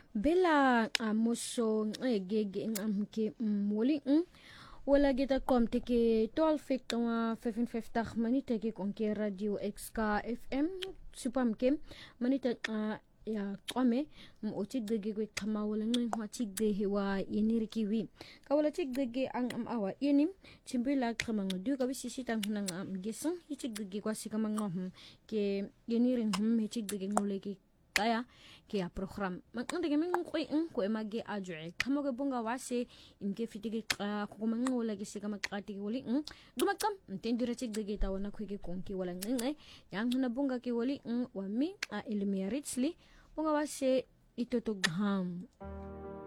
bela amuso ngege ngamke muli wala kita komte ke 12:55 manita ke konke radio XK FM supamke manita ya qome mothi gege kwe khama wala nqwa tigde wa yenirikiwi ka wala tigde ang awa yeni chimbila khama ndu ka bisisita nguna ngesang yitigde kwa sika mangom ke yenirin hum tigde nguleki kaya ke a program mangende ke mengqoi ko emage ajue khama ke bunga wase imke fitike ko mangola ke sika maqati ke woli dumaqam ntendira tigde ta wana khweke konke wala nqe yang na bunga ke woli wami a ilmiya ritsli bunga wase itotogham